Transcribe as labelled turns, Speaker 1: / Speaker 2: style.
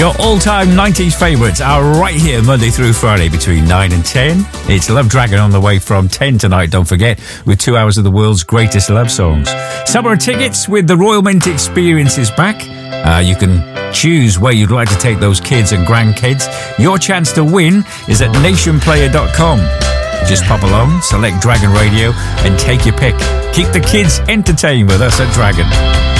Speaker 1: Your all-time 90s favourites are right here Monday through Friday between 9 and 10. It's Love Dragon on the way from 10 tonight, don't forget, with 2 hours of the world's greatest love songs. Summer tickets with the Royal Mint Experience is back. You can choose where you'd like to take those kids and grandkids. Your chance to win is at nationplayer.com. Just pop along, select Dragon Radio and take your pick. Keep the kids entertained with us at Dragon.